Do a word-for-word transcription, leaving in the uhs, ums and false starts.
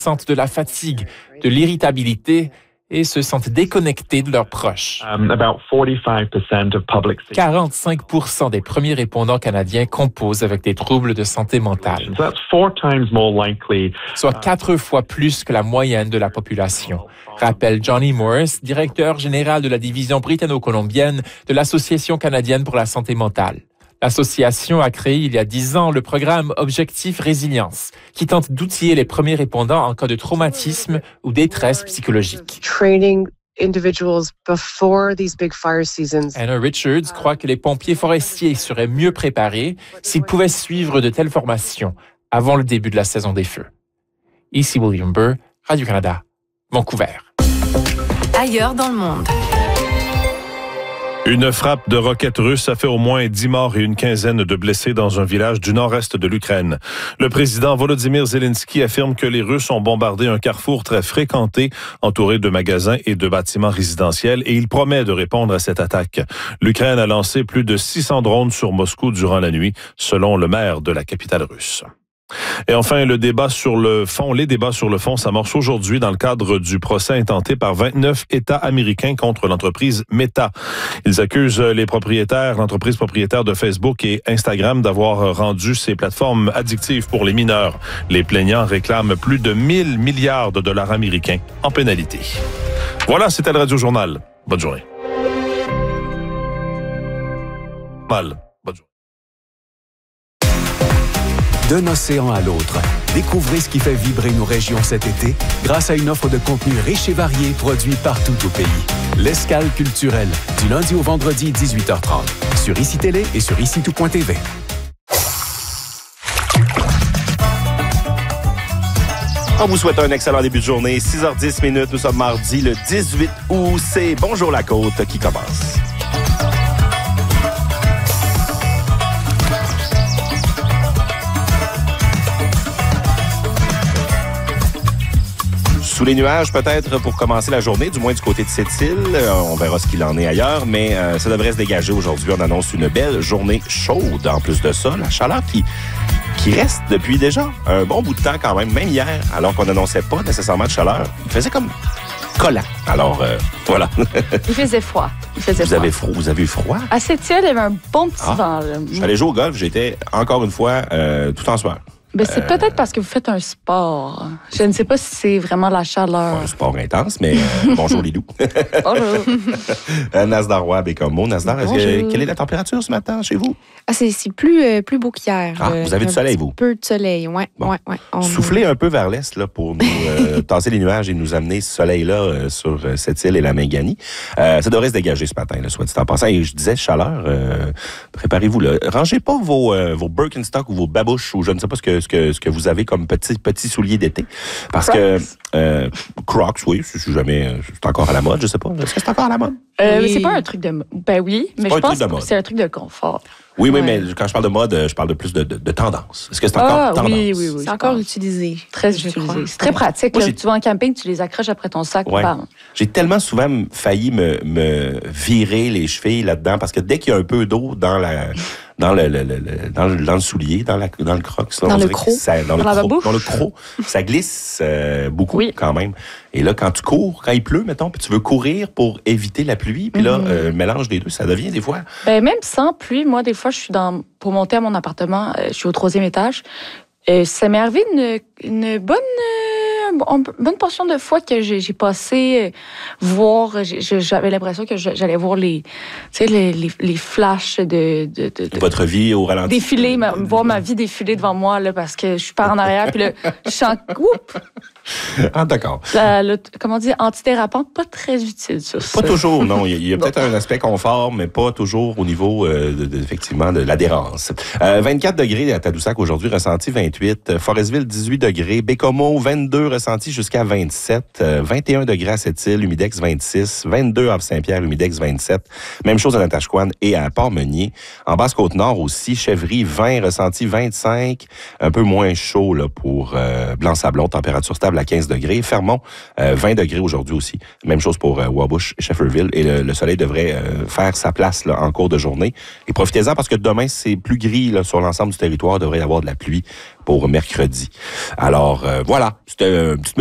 sentent de la fatigue, de l'irritabilité et se sentent déconnectés de leurs proches. Um, about forty-five percent of public... quarante-cinq pour cent des premiers répondants canadiens composent avec des troubles de santé mentale, So that's four times more likely. soit quatre fois plus que la moyenne de la population, rappelle Johnny Morris, directeur général de la division britanno-colombienne de l'Association canadienne pour la santé mentale. L'association a créé il y a dix ans le programme Objectif Résilience, qui tente d'outiller les premiers répondants en cas de traumatisme ou détresse psychologique. Training individuals before these big fire seasons. Anna Richards croit que les pompiers forestiers seraient mieux préparés s'ils pouvaient suivre de telles formations avant le début de la saison des feux. Ici William Burr, Radio-Canada, Vancouver. Ailleurs dans le monde. Une frappe de roquettes russes a fait au moins dix morts et une quinzaine de blessés dans un village du nord-est de l'Ukraine. Le président Volodymyr Zelensky affirme que les Russes ont bombardé un carrefour très fréquenté, entouré de magasins et de bâtiments résidentiels, et il promet de répondre à cette attaque. L'Ukraine a lancé plus de six cents drones sur Moscou durant la nuit, selon le maire de la capitale russe. Et enfin, le débat sur le fond, les débats sur le fond s'amorcent aujourd'hui dans le cadre du procès intenté par vingt-neuf États américains contre l'entreprise Meta. Ils accusent les propriétaires, l'entreprise propriétaire de Facebook et Instagram d'avoir rendu ces plateformes addictives pour les mineurs. Les plaignants réclament plus de mille milliards de dollars américains en pénalité. Voilà, c'était le Radio Journal. Bonne journée. Mal. Bonne journée. D'un océan à l'autre, découvrez ce qui fait vibrer nos régions cet été grâce à une offre de contenu riche et varié produit partout au pays. L'Escale culturelle, du lundi au vendredi, dix-huit heures trente, sur I C I Télé et sur ici tout point t v. On vous souhaite un excellent début de journée. six heures dix minutes, nous sommes mardi le dix-huit août. C'est Bonjour la Côte qui commence. Sous les nuages, peut-être pour commencer la journée, du moins du côté de Sept-Îles. Euh, on verra ce qu'il en est ailleurs, mais euh, ça devrait se dégager aujourd'hui. On annonce une belle journée chaude. En plus de ça, la chaleur qui, qui reste depuis déjà un bon bout de temps quand même, même hier, alors qu'on n'annonçait pas nécessairement de chaleur. Il faisait comme collant. Alors, euh, voilà. Il faisait froid. Il faisait vous, froid. Avez froid. Vous avez eu froid? À Sept-Îles, il y avait un bon petit ah, vent. Là. Je suis allé jouer au golf. J'étais, encore une fois, euh, tout en sueur. Ben, c'est euh... peut-être parce que vous faites un sport. Je ne sais pas si c'est vraiment la chaleur. Un sport intense, mais euh, bonjour les loups. Bonjour. euh, Nasdar Roy, Bécomo. Nasdar, est-ce que, quelle est la température ce matin chez vous? Ah, c'est, c'est plus, euh, plus beau qu'hier. Ah, vous avez euh, du soleil, vous? Un peu de soleil, oui. Bon. Ouais, ouais, on... Soufflez un peu vers l'est là, pour nous euh, tasser les nuages et nous amener ce soleil-là euh, sur euh, cette île et la Mingani. Euh, ça devrait se dégager ce matin, là, soit dit en passant. Et je disais chaleur, euh, préparez-vous. Là. Rangez pas vos, euh, vos Birkenstock ou vos babouches ou je ne sais pas ce que, ce que, ce que vous avez comme petits, petits souliers d'été. Parce Crocs. que euh, Crocs, oui, je suis jamais, c'est encore à la mode, je sais pas. Est-ce que c'est encore à la mode? Euh, oui. C'est pas un truc de... Ben oui, mais je pense que c'est un truc de confort. Oui, oui, ouais. mais quand je parle de mode, je parle de plus de, de, de tendance. Est-ce que c'est encore ah, tendance? Oui, oui, oui. C'est encore utilisé. Très utilisé. C'est très pratique. Moi, là, tu vas en camping, tu les accroches après ton sac. Ouais. J'ai tellement souvent failli me, me virer les chevilles là-dedans parce que dès qu'il y a un peu d'eau dans la... Dans le, le, le, le, dans, le, dans le soulier, dans, la, dans le croc. Dans le croc. Ça, dans, dans, le croc dans le croc. Ça glisse euh, beaucoup oui. quand même. Et là, quand tu cours, quand il pleut, mettons, puis tu veux courir pour éviter la pluie, puis là, mm-hmm. euh, mélange des deux, ça devient des fois... Ben, même sans pluie, moi, des fois, je suis dans... Pour monter à mon appartement, euh, je suis au troisième étage. Euh, ça m'est arrivé une, une bonne... Euh, une bonne portion de fois que j'ai, j'ai passé euh, voir, j'ai, j'avais l'impression que j'allais voir les, tu sais, les, les, les flashs de, de, de, de votre vie au ralenti. Défiler, ma, voir ma vie défiler devant moi là, parce que je suis pas en arrière, puis là, je suis en oups. Ah d'accord. La, le, comment dire, antidérapante, pas très utile sur ça. Pas toujours, non. Il y a, il y a peut-être un aspect confort, mais pas toujours au niveau euh, de, de, effectivement de l'adhérence. Euh, vingt-quatre degrés à Tadoussac aujourd'hui, ressenti vingt-huit. Forestville dix-huit degrés, Bécomo vingt-deux ressenti jusqu'à vingt-sept, euh, vingt et un degrés à Sept-Îles, Humidex vingt-six, vingt-deux à Saint-Pierre, Humidex vingt-sept. Même chose à Natashquan et à Port-Meunier. En Basse-Côte-Nord aussi, Chevry vingt, ressenti vingt-cinq, un peu moins chaud là pour euh, Blanc-Sablon, température stable à quinze degrés. Fermont, euh, vingt degrés aujourd'hui aussi. Même chose pour euh, Wabush, Shefferville. Et le, le soleil devrait euh, faire sa place là, en cours de journée. Et profitez-en parce que demain, c'est plus gris là, sur l'ensemble du territoire. Il devrait y avoir de la pluie pour mercredi. Alors, euh, voilà, c'était une petite